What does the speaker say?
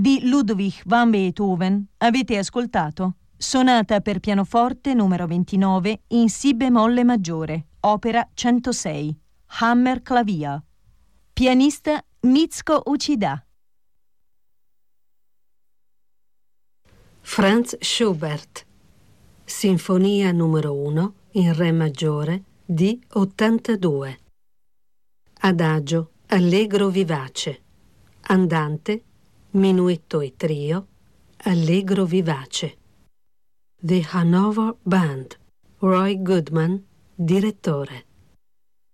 di Ludwig van Beethoven avete ascoltato Sonata per pianoforte numero 29 in Si bemolle maggiore, opera 106, Hammerklavier. Pianista Mitsuko Uchida. Franz Schubert, Sinfonia numero 1 in Re maggiore di 82. Adagio allegro vivace. Andante, minuetto e trio, allegro vivace. The Hanover Band. Roy Goodman, direttore.